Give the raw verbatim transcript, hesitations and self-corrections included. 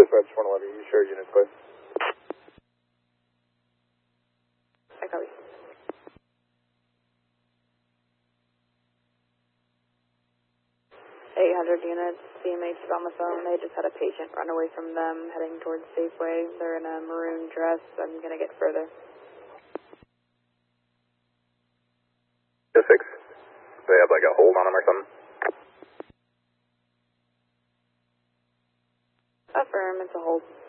Dispatch one eleven, you share units, please. I copy. eight hundred units, C M H is on the phone. They just had a patient run away from them heading towards Safeway. They're in a maroon dress. I'm going to get further. Just six. They have like a hold on them or something? Affirm, it's a hold.